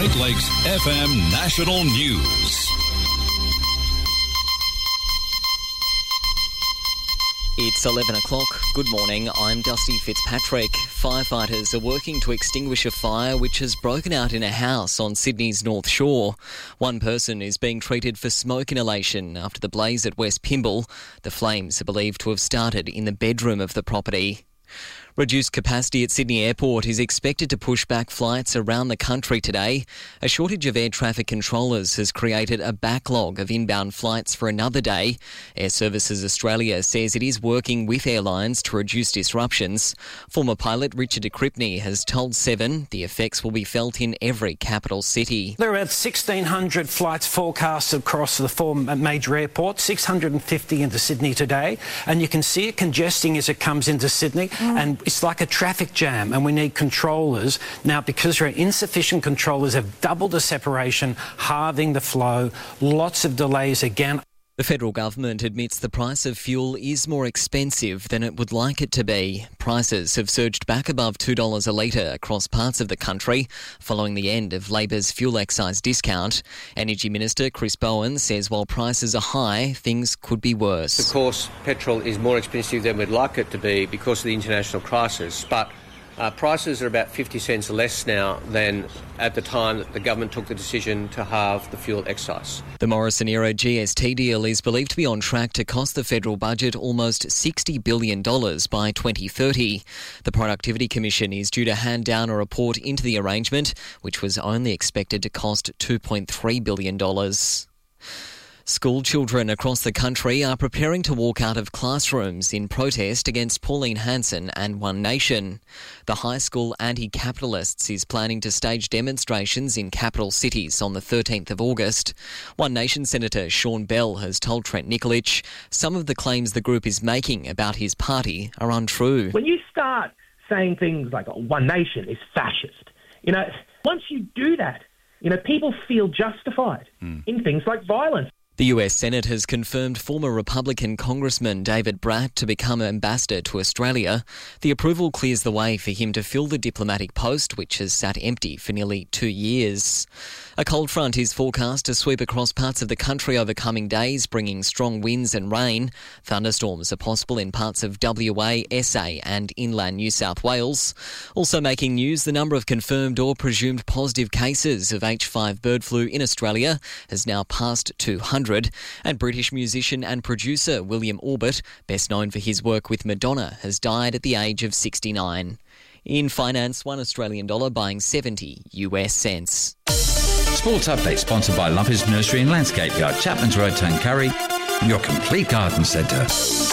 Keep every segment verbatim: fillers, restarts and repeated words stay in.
Great Lakes F M National News. It's eleven o'clock. Good morning. I'm Dusty Fitzpatrick. Firefighters are working to extinguish a fire which has broken out in a house on Sydney's North Shore. One person is being treated for smoke inhalation after the blaze at West Pymble. The flames are believed to have started in the bedroom of the property. Reduced capacity at Sydney Airport is expected to push back flights around the country today. A shortage of air traffic controllers has created a backlog of inbound flights for another day. Air Services Australia says it is working with airlines to reduce disruptions. Former pilot Richard de Cripney has told Seven the effects will be felt in every capital city. There are about sixteen hundred flights forecast across the four major airports, six hundred fifty into Sydney today, and you can see it congesting as it comes into Sydney, mm. and it's like a traffic jam, and we need controllers. Now, because there are insufficient controllers, have doubled the separation, halving the flow, lots of delays again. The federal government admits the price of fuel is more expensive than it would like it to be. Prices have surged back above two dollars a litre across parts of the country following the end of Labor's fuel excise discount. Energy Minister Chris Bowen says while prices are high, things could be worse. Of course, petrol is more expensive than we'd like it to be because of the international crisis, but Uh, prices are about fifty cents less now than at the time that the government took the decision to halve the fuel excise. The Morrison-era G S T deal is believed to be on track to cost the federal budget almost sixty billion dollars by twenty thirty. The Productivity Commission is due to hand down a report into the arrangement, which was only expected to cost two point three billion dollars. School children across the country are preparing to walk out of classrooms in protest against Pauline Hanson and One Nation. The high school Anti-Capitalists is planning to stage demonstrations in capital cities on the thirteenth of August. One Nation Senator Sean Bell has told Trent Nikolic some of the claims the group is making about his party are untrue. When you start saying things like One Nation is fascist, you know, once you do that, you know, people feel justified mm. in things like violence. The U S Senate has confirmed former Republican Congressman David Bratt to become ambassador to Australia. The approval clears the way for him to fill the diplomatic post, which has sat empty for nearly two years. A cold front is forecast to sweep across parts of the country over coming days, bringing strong winds and rain. Thunderstorms are possible in parts of W A, S A and inland New South Wales. Also making news, the number of confirmed or presumed positive cases of H five bird flu in Australia has now passed two hundred. And British musician and producer William Orbit, best known for his work with Madonna, has died at the age of sixty-nine. In finance, one Australian dollar buying seventy U S cents. Sports Update sponsored by Lumpers Nursery and Landscape Yard, Chapman's Road, Tuncurry, your complete garden centre.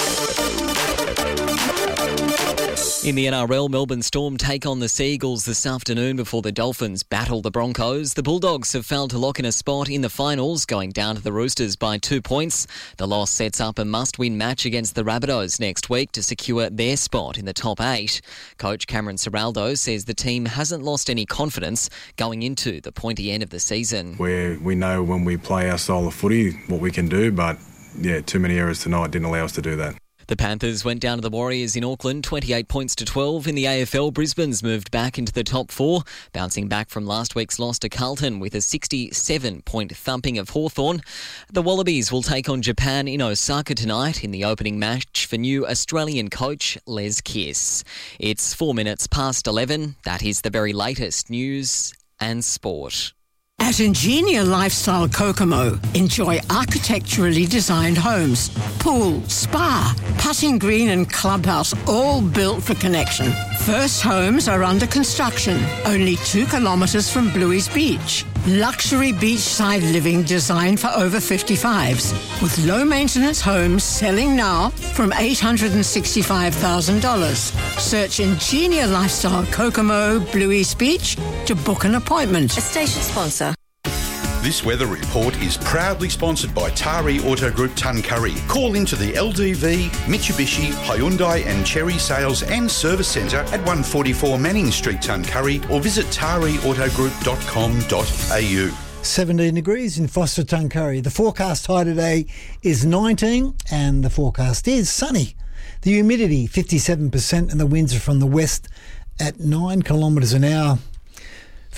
In the N R L, Melbourne Storm take on the Seagulls this afternoon before the Dolphins battle the Broncos. The Bulldogs have failed to lock in a spot in the finals, going down to the Roosters by two points. The loss sets up a must-win match against the Rabbitohs next week to secure their spot in the top eight. Coach Cameron Ciraldo says the team hasn't lost any confidence going into the pointy end of the season. Where we know when we play our style of footy what we can do, but yeah, too many errors tonight didn't allow us to do that. The Panthers went down to the Warriors in Auckland, twenty-eight points to twelve. In the A F L, Brisbane's moved back into the top four, bouncing back from last week's loss to Carlton with a sixty-seven point thumping of Hawthorn. The Wallabies will take on Japan in Osaka tonight in the opening match for new Australian coach Les Kiss. It's four minutes past eleven. That is the very latest news and sport. At Ingenia Lifestyle Kokomo, enjoy architecturally designed homes, pool, spa, putting green and clubhouse, all built for connection. First homes are under construction, only two kilometres from Bluey's Beach. Luxury beachside living designed for over fifty-fives, with low-maintenance homes selling now from eight hundred sixty-five thousand dollars. Search Ingenia Lifestyle Kokomo, Bluey's Beach to book an appointment. A station sponsor. This weather report is proudly sponsored by Tari Auto Group Tuncurry. Call into the L D V, Mitsubishi, Hyundai and Chery Sales and Service Centre at one forty-four Manning Street, Tuncurry, or visit tari auto group dot com dot a u. seventeen degrees in Foster, Tuncurry. The forecast high today is nineteen and the forecast is sunny. The humidity fifty-seven percent and the winds are from the west at nine kilometres an hour.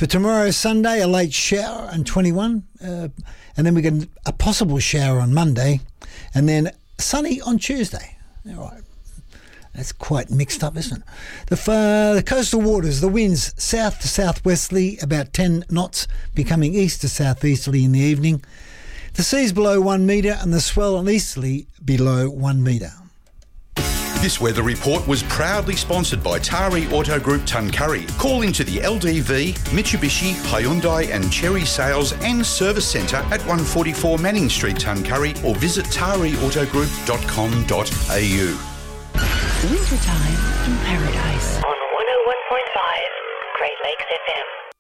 For tomorrow, Sunday, a late shower and twenty-one. Uh, and then we get a possible shower on Monday. And then sunny on Tuesday. All right. That's quite mixed up, isn't it? The, uh, the coastal waters, the winds south to southwesterly, about ten knots, becoming east to southeasterly in the evening. The sea's below one metre and the swell on easterly below one metre. This weather report was proudly sponsored by Tari Auto Group Tuncurry. Call into the L D V, Mitsubishi, Hyundai and Cherry Sales and Service Centre at one forty-four Manning Street, Tuncurry, or visit tari auto group dot com dot a u. Wintertime in Paradise on one oh one point five Great Lakes F M.